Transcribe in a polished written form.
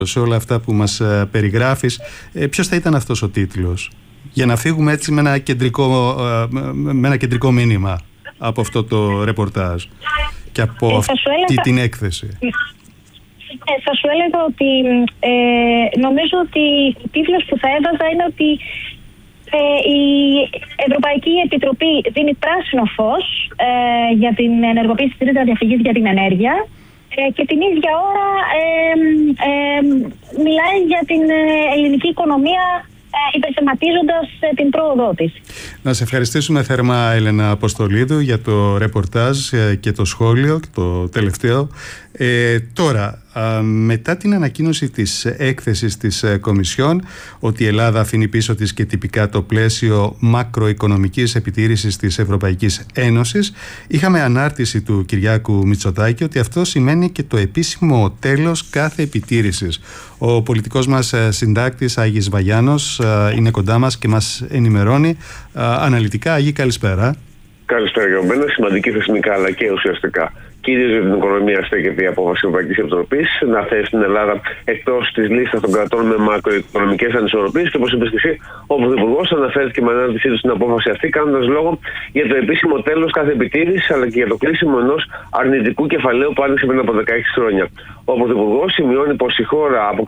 σε όλα αυτά που μας περιγράφεις, ποιος θα ήταν αυτός ο τίτλος, για να φύγουμε έτσι με ένα κεντρικό μήνυμα από αυτό το ρεπορτάζ και από αυτή την έκθεση? Θα σου έλεγα ότι νομίζω ότι ο τίτλος που θα έβαζα είναι ότι η Ευρωπαϊκή Επιτροπή δίνει πράσινο φως για την ενεργοποίηση της ρήτρας διαφυγής για την ενέργεια και την ίδια ώρα μιλάει για την ελληνική οικονομία υπερθεματίζοντας την πρόοδό της. Να σε ευχαριστήσουμε θερμά, Έλενα Αποστολίδου, για το ρεπορτάζ και το σχόλιο, το τελευταίο. Τώρα, μετά την ανακοίνωση της έκθεσης της Κομισιόν ότι η Ελλάδα αφήνει πίσω της και τυπικά το πλαίσιο μακροοικονομικής επιτήρησης της Ευρωπαϊκής Ένωσης, είχαμε ανάρτηση του Κυριάκου Μητσοτάκη ότι αυτό σημαίνει και το επίσημο τέλος κάθε επιτήρησης. Ο πολιτικός μας συντάκτης Άγης Βαγιάνος είναι κοντά μας και μας ενημερώνει αναλυτικά. Άγη, καλησπέρα. Καλησπέρα για μένα. Σημαντική θεσμικά αλλά και ουσιαστικά. Κυρίως για την οικονομία στέκεται η απόφαση της Ευρωπαϊκής Επιτροπής να θέσει την Ελλάδα εκτός της λίστας των κρατών με μακροοικονομικές ανισορροπίες. Και όπως είπες και εσύ, ο Πρωθυπουργός αναφέρθηκε με ανάρτησή του στην απόφαση αυτή, κάνοντας λόγο για το επίσημο τέλος κάθε επιτήρησης αλλά και για το κλείσιμο ενός αρνητικού κεφαλαίου που άνοιξε πριν από 16 χρόνια. Ο Πρωθυπουργός σημειώνει πως η χώρα από